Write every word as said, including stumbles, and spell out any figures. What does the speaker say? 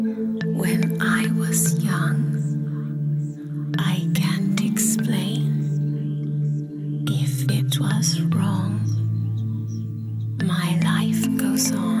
When I was young, I can't explain if it was wrong. My life goes on.